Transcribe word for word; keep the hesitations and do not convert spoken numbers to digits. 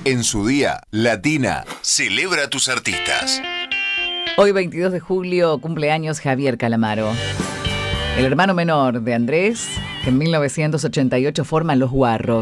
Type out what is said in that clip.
En su día, Latina celebra a tus artistas. Hoy, veintidós de julio, cumpleaños Javier Calamaro, el hermano menor de Andrés, que en mil novecientos ochenta y ocho forman Los Guarros.